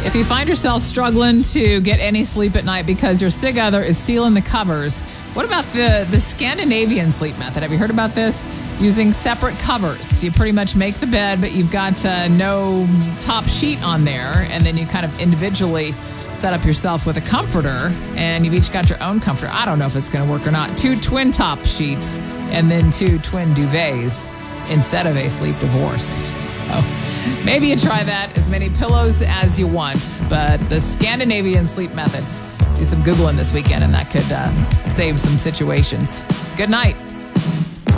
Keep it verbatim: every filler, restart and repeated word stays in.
If you find yourself struggling to get any sleep at night because your sig other is stealing the covers, what about the, the Scandinavian sleep method? Have you heard about this? Using separate covers. You pretty much make the bed, but you've got uh, no top sheet on there, and then you kind of individually set up yourself with a comforter, and you've each got your own comforter. I don't know if it's going to work or not. Two twin top sheets, and then two twin duvets instead of a sleep divorce. Oh, maybe you try that. As many pillows as you want, but the Scandinavian sleep method. Do some Googling this weekend, and that could uh, save some situations. Good night.